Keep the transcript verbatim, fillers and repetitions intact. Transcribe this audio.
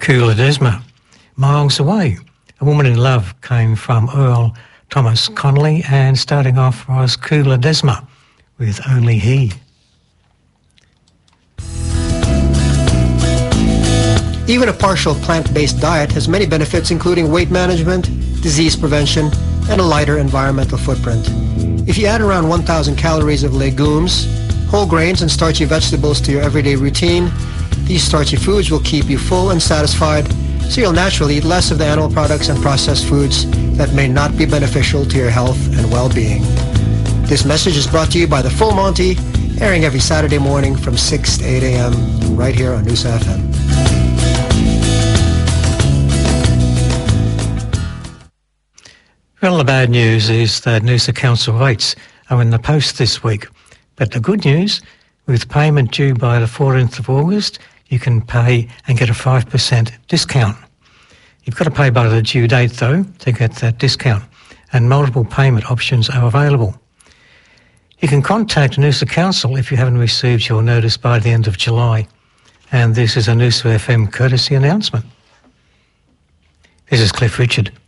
Coolah Desma, Miles Away. A Woman in Love came from Earl Thomas Connolly, and starting off was Coolah Desma with Only He. Even a partial plant-based diet has many benefits, including weight management, disease prevention, and a lighter environmental footprint. If you add around one thousand calories of legumes, whole grains, and starchy vegetables to your everyday routine, these starchy foods will keep you full and satisfied, so you'll naturally eat less of the animal products and processed foods that may not be beneficial to your health and well-being. This message is brought to you by the Full Monty, airing every Saturday morning from six to eight a m right here on Noosa F M. Well, the bad news is that Noosa Council rates are in the post this week. But the good news, with payment due by the fourteenth of August, you can pay and get a five percent discount. You've got to pay by the due date, though, to get that discount, and multiple payment options are available. You can contact Noosa Council if you haven't received your notice by the end of July. And this is a Noosa F M courtesy announcement. This is Cliff Richard.